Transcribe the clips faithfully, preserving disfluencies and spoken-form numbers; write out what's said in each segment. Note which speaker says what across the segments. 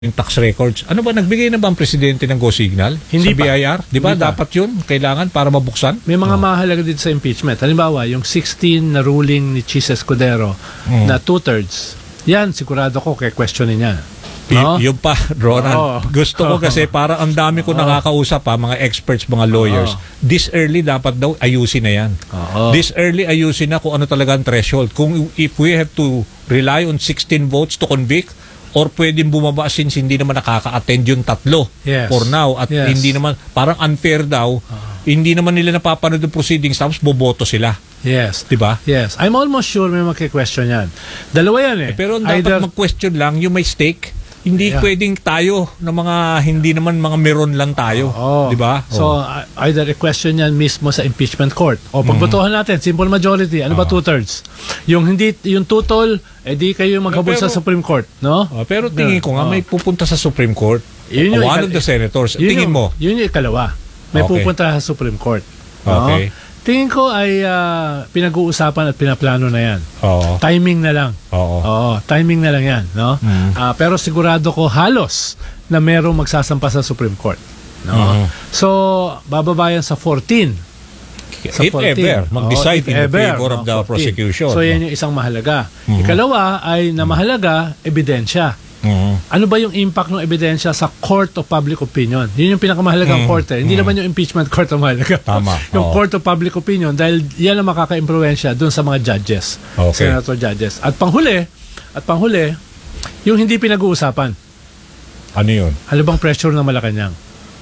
Speaker 1: yung tax records. Ano ba, nagbigay na ba ang presidente ng Go Signal?
Speaker 2: Hindi
Speaker 1: sa B I R? Di ba?
Speaker 2: Hindi pa.
Speaker 1: Dapat yun? Kailangan para mabuksan?
Speaker 2: May mga
Speaker 1: Oh.
Speaker 2: mahalaga dito sa impeachment. Halimbawa, yung sixteen na ruling ni Chis Escudero
Speaker 1: Mm.
Speaker 2: na two-thirds, yan, sigurado ko kay questionin niya.
Speaker 1: Y-
Speaker 2: No?
Speaker 1: Yung pa, Ronan,
Speaker 2: Oo.
Speaker 1: gusto ko kasi para ang dami ko nakakausap pa, mga experts, mga lawyers.
Speaker 2: Oo.
Speaker 1: This early dapat daw ayusin na yan.
Speaker 2: Oo.
Speaker 1: This early ayusin na kung ano talaga ang threshold. Kung if we have to rely on sixteen votes to convict, or pwedeng bumaba since hindi naman nakaka-attend yung tatlo
Speaker 2: Yes.
Speaker 1: for now. At
Speaker 2: Yes.
Speaker 1: hindi naman, parang unfair daw, hindi naman nila napapanood yung proceedings tapos boboto sila.
Speaker 2: Yes.
Speaker 1: Di ba?
Speaker 2: Yes. I'm almost sure may magki-question yan. Dalawa yan eh.
Speaker 1: Eh, pero dapat
Speaker 2: Either,
Speaker 1: mag-question lang yung may stake. Hindi
Speaker 2: Yeah.
Speaker 1: pwedeng tayo na mga hindi naman mga meron lang tayo,
Speaker 2: Oo.
Speaker 1: 'di ba?
Speaker 2: So, uh, either i-question yan mismo sa impeachment court. O pagbotohan natin, simple majority. Ano ba
Speaker 1: Oo.
Speaker 2: two-thirds? Yung hindi, yung tutol, edi kayo maghabol
Speaker 1: Pero-
Speaker 2: sa Supreme Court, no?
Speaker 1: Oh, pero tingin ko nga
Speaker 2: Oo.
Speaker 1: may pupunta sa Supreme Court.
Speaker 2: Yun yung
Speaker 1: One
Speaker 2: ikal-
Speaker 1: of the senators.
Speaker 2: Yun
Speaker 1: Tingin
Speaker 2: yung,
Speaker 1: mo.
Speaker 2: Yun yung ikalawa. May
Speaker 1: Okay.
Speaker 2: pupunta sa Supreme Court. no?
Speaker 1: Okay.
Speaker 2: Tingin ko ay ah, pinag-uusapan at pinaplano na yan.
Speaker 1: Oo.
Speaker 2: Timing na lang.
Speaker 1: Oo.
Speaker 2: Oo, timing na lang yan, no?
Speaker 1: Mm.
Speaker 2: Ah, pero sigurado ko halos na merong magsasampa sa Supreme Court, no?
Speaker 1: Mhm.
Speaker 2: So, bababayan sa fourteen. Sa
Speaker 1: If
Speaker 2: fourteen.
Speaker 1: ever, mag-decide
Speaker 2: Oo, if
Speaker 1: in
Speaker 2: ever,
Speaker 1: favor of
Speaker 2: no,
Speaker 1: the
Speaker 2: fourteen.
Speaker 1: prosecution.
Speaker 2: So, yan yung isang mahalaga.
Speaker 1: Mhm.
Speaker 2: Ikalawa ay na mahalaga, ebidensya.
Speaker 1: Mhm.
Speaker 2: Ano ba yung impact ng ebidensya sa court of public opinion? Yun yung pinakamahalagang
Speaker 1: Mm.
Speaker 2: court eh. Hindi
Speaker 1: Mm.
Speaker 2: naman yung impeachment court ang mahalaga.
Speaker 1: Tama. Oo.
Speaker 2: Yung court of public opinion dahil yan ang makaka-impluwensya dun sa mga judges.
Speaker 1: Okay.
Speaker 2: Senator judges. At panghuli, at panghuli, yung hindi pinag-uusapan.
Speaker 1: Ano 'yun?
Speaker 2: Ano bang pressure ng Malacanang?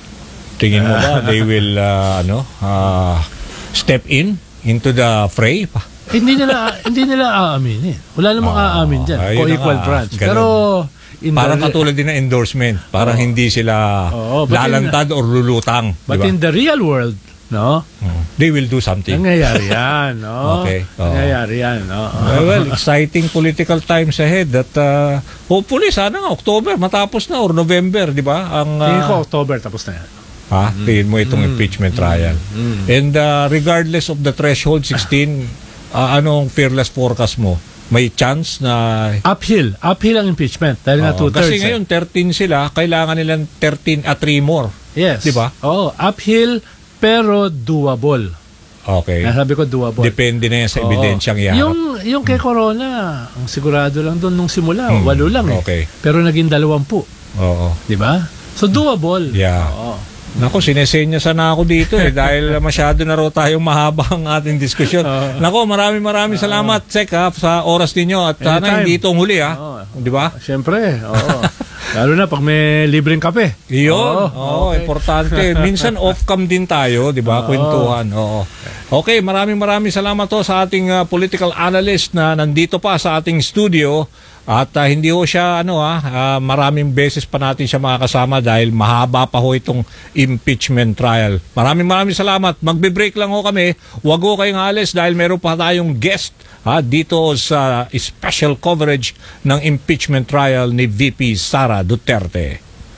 Speaker 1: Tingin mo ba they will uh, ano, uh, step in into the fray?
Speaker 2: Eh, hindi nila hindi nila aaminin. Wala namang
Speaker 1: Ah,
Speaker 2: aamin diyan.
Speaker 1: ayun na
Speaker 2: Co-equal
Speaker 1: nga.
Speaker 2: branch.
Speaker 1: Ganun.
Speaker 2: Pero in
Speaker 1: Parang
Speaker 2: the,
Speaker 1: katulad din ng endorsement. Parang
Speaker 2: Oo.
Speaker 1: hindi sila
Speaker 2: Oo, but
Speaker 1: lalantad or lulutang.
Speaker 2: but
Speaker 1: Di ba?
Speaker 2: in the real world, no?
Speaker 1: Mm. They will do something.
Speaker 2: Nangyayari yan, no?
Speaker 1: Okay, oo.
Speaker 2: Nangyayari yan, no?
Speaker 1: Uh, well, exciting political times ahead that uh, hopefully sana nga October matapos na or November, di ba? Ang uh,
Speaker 2: Tingin ko October tapos na yan.
Speaker 1: ha, tingin mo itong impeachment trial. And uh, regardless of the threshold sixteen, uh, anong fearless forecast mo? May chance na
Speaker 2: Uphill. Uphill ang impeachment. Dahil nga
Speaker 1: Oo,
Speaker 2: two-thirds.
Speaker 1: kasi ngayon thirteen sila, kailangan nilang thirteen at three more.
Speaker 2: Yes.
Speaker 1: Di ba?
Speaker 2: Oo. Uphill, pero doable.
Speaker 1: Okay.
Speaker 2: Nasabi ko doable.
Speaker 1: Depende na yan sa
Speaker 2: Oo.
Speaker 1: ebidensyang iharap.
Speaker 2: Yung, yung kay Corona, ang sigurado lang doon nung simula,
Speaker 1: Hmm.
Speaker 2: walo lang eh.
Speaker 1: Okay.
Speaker 2: Pero naging dalawampu.
Speaker 1: Oo.
Speaker 2: Di ba? So doable.
Speaker 1: Yeah.
Speaker 2: Oo.
Speaker 1: Nako, sinesenyasan na ako dito eh dahil masyado na raw tayong mahaba ang ating diskusyon.
Speaker 2: Oo.
Speaker 1: Nako, maraming maraming salamat, Sek, ha, sa oras ninyo at sana
Speaker 2: Anytime.
Speaker 1: hindi itong huli, ha.
Speaker 2: Oo.
Speaker 1: Di ba?
Speaker 2: Siyempre, oo. Lalo na pag may libreng kape.
Speaker 1: Iyon.
Speaker 2: Oo,
Speaker 1: Oo,
Speaker 2: okay.
Speaker 1: importante. Minsan off-cam din tayo, di ba?
Speaker 2: Oo.
Speaker 1: Kwentuhan. Oo. Okay, maraming maraming salamat to sa ating uh, political analyst na nandito pa sa ating studio. At uh, hindi ho siya, ano ha, uh, maraming beses pa natin siya makakasama dahil mahaba pa ho itong impeachment trial. Maraming maraming salamat. Magbe-break lang ho kami. Huwag ho kayong alis dahil meron pa tayong guest ha, dito sa special coverage ng impeachment trial ni V P Sara Duterte.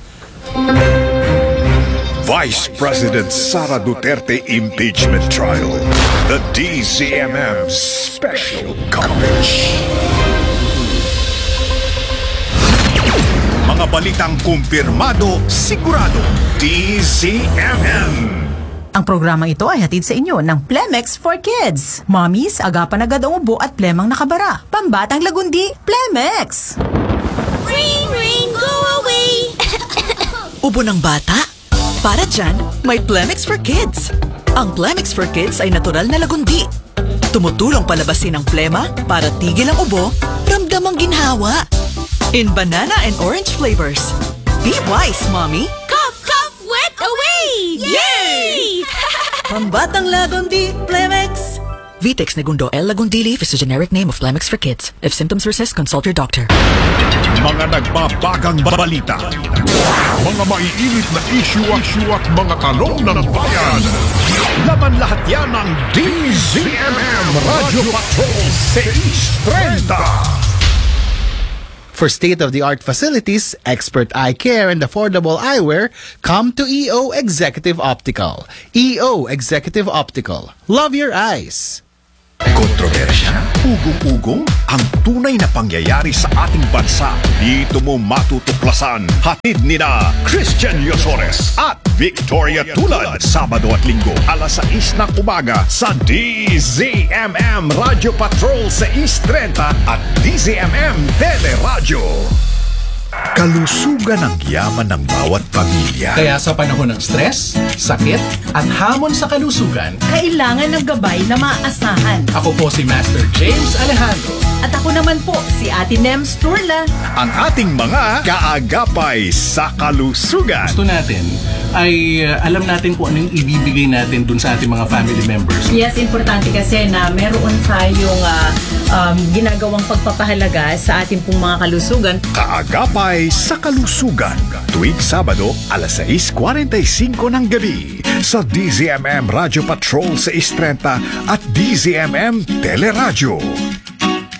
Speaker 3: Vice President Sara Duterte impeachment trial. The D C M M special coverage. Mga balitang kumpirmado, sigurado. D C M M.
Speaker 4: Ang programang ito ay hatid sa inyo ng Plemex for Kids. Mommies, agapan agad ang ubo at plemang nakabara. Pambatang lagundi, Plemex!
Speaker 5: Rain, rain, go away!
Speaker 6: Ubo ng bata? Para dyan, may Plemex for Kids. Ang Plemex for Kids ay natural na lagundi. Tumutulong palabasin ang plema para tigil ang ubo, ramdam ang ginhawa. In banana and orange flavors. Be wise, Mommy!
Speaker 5: Cough, cough, wet away! Yay!
Speaker 6: Pambatang lagundi, Plemex! Vitex Negundo L. Lagundili is a generic name of Plemex for Kids. If symptoms persist, consult your doctor.
Speaker 3: Mga nagbabagang balita. Mga maiinit na issue at issue at mga tanong ng bayan. Laman lahat yan ng D Z M M Radio Patrol six thirty.
Speaker 7: For state-of-the-art facilities, expert eye care, and affordable eyewear, come to E O Executive Optical. E O Executive Optical. Love your eyes.
Speaker 3: Kontrobersya, ugong-ugong, ang tunay na pangyayari sa ating bansa. Dito mo matutuklasan. Hatid ni na Christian Yosores at Victoria Tulad. Sabado at Linggo, alas sais ng umaga sa D Z M M Radio Patrol sais thirty at D Z M M Teleradyo. Kalusugan ang yaman ng bawat pamilya.
Speaker 8: Kaya sa panahon ng stress, sakit, at hamon sa kalusugan,
Speaker 4: Kailangan ng gabay na maaasahan.
Speaker 8: ako po si Master James Alejandro.
Speaker 4: At ako naman po, si Ate Nems Turla.
Speaker 3: Ang ating mga kaagapay sa kalusugan.
Speaker 8: Gusto natin ay uh, alam natin kung anong ibibigay natin dun sa ating mga family members.
Speaker 9: Yes, importante kasi na meron tayong ah, um, ginagawang pagpapahalaga sa ating pong mga kalusugan.
Speaker 3: Kaagapay sa kalusugan. Tuwing Sabado, alas sais forty-five ng gabi sa D Z M M Radio Patrol sais thirty at D Z M M Teleradyo.